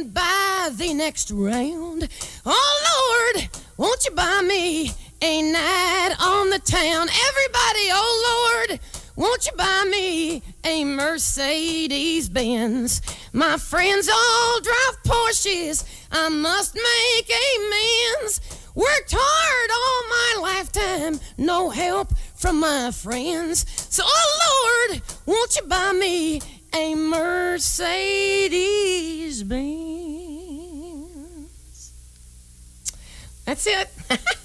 and buy the next round. Oh, Lord, won't you buy me a night on the town? Everybody, oh, Lord, won't you buy me a Mercedes-Benz? My friends all drive Porsches. I must make amends. Worked hard all my lifetime, no help from my friends. So, oh, Lord, won't you buy me a Mercedes-Benz? That's it.